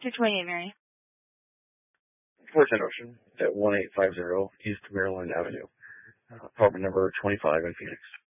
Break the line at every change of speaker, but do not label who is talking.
228 Mary.
410 Ocean at 1850 East Maryland Avenue, apartment number 25 in Phoenix.